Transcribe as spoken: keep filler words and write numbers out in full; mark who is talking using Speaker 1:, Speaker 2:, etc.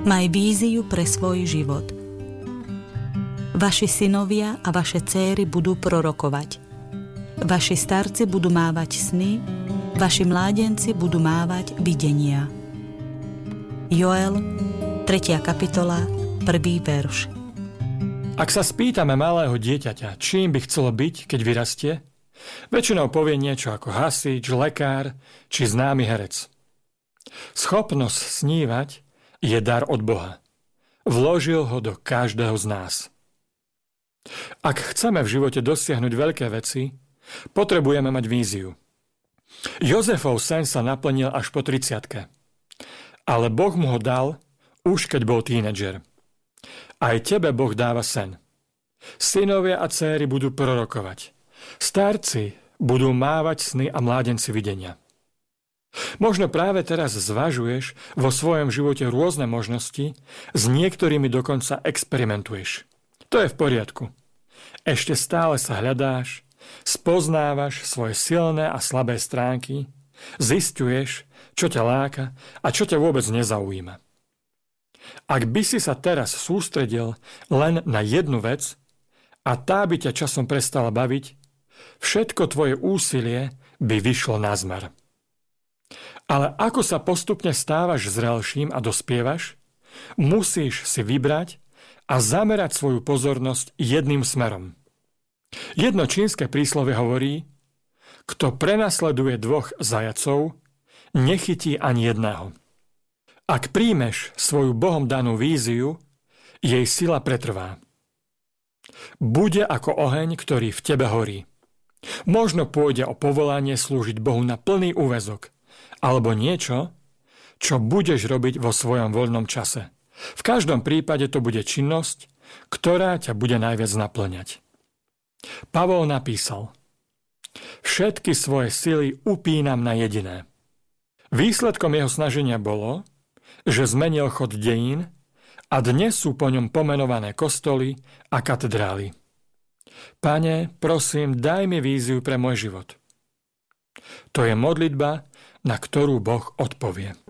Speaker 1: Maj víziu pre svoj život. Vaši synovia a vaše céry budú prorokovať. Vaši starci budú mávať sny, vaši mládenci budú mávať videnia. Joel, tretia kapitola, prvý verš.
Speaker 2: Ak sa spýtame malého dieťaťa, čím by chcelo byť, keď vyrastie, väčšinou povie niečo ako hasič, lekár či známy herec. Schopnosť snívať je dar od Boha. Vložil ho do každého z nás. Ak chceme v živote dosiahnuť veľké veci, potrebujeme mať víziu. Jozefov sen sa naplnil až po tridsiatke. Ale Boh mu ho dal už keď bol tínedžer. Aj tebe Boh dáva sen. Synovia a céry budú prorokovať. Starci budú mávať sny a mládenci videnia. Možno práve teraz zvažuješ vo svojom živote rôzne možnosti, s niektorými dokonca experimentuješ. To je v poriadku. Ešte stále sa hľadáš, spoznávaš svoje silné a slabé stránky, zisťuješ, čo ťa láka a čo ťa vôbec nezaujíma. Ak by si sa teraz sústredil len na jednu vec a tá by ťa časom prestala baviť, všetko tvoje úsilie by vyšlo nazmar. Ale ako sa postupne stávaš zrelším a dospievaš, musíš si vybrať a zamerať svoju pozornosť jedným smerom. Jedno čínske príslovie hovorí, kto prenasleduje dvoch zajacov, nechytí ani jedného. Ak príjmeš svoju Bohom danú víziu, jej sila pretrvá. Bude ako oheň, ktorý v tebe horí. Možno pôjde o povolanie slúžiť Bohu na plný úväzok, alebo niečo, čo budeš robiť vo svojom voľnom čase. V každom prípade to bude činnosť, ktorá ťa bude najviac naplňať. Pavol napísal: Všetky svoje sily upínam na jediné. Výsledkom jeho snaženia bolo, že zmenil chod dejín a dnes sú po ňom pomenované kostoly a katedrály. Pane, prosím, daj mi víziu pre môj život. To je modlitba, na ktorú Boh odpovie.